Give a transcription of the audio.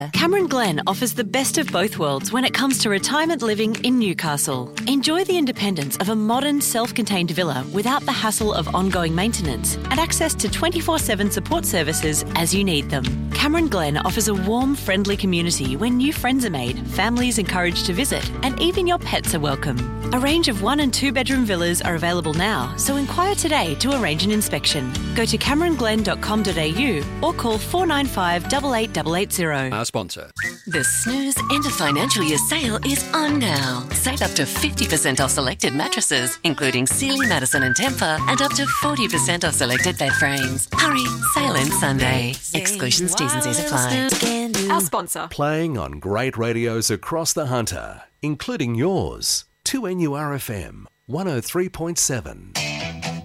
Cameron Glen offers the best of both worlds when it comes to retirement living in Newcastle. Enjoy the independence of a modern, self-contained villa without the hassle of ongoing maintenance and access to 24/7 support services as you need them. Cameron Glen offers a warm, friendly community where new friends are made, families encouraged to visit, and even your pets are welcome. A range of 1- and 2-bedroom villas are available now, so inquire today to arrange an inspection. Go to cameronglen.com.au or call 495 8880. Our sponsor. The Snooze End of Financial Year sale is on now. Save up to 50% off selected mattresses, including Sealy, Madison and Tempur, and up to 40% off selected bed frames. Hurry, sale ends Sunday. Exclusions, T's and C's apply. Our sponsor. Playing on great radios across the Hunter, including yours. 2NURFM 103.7.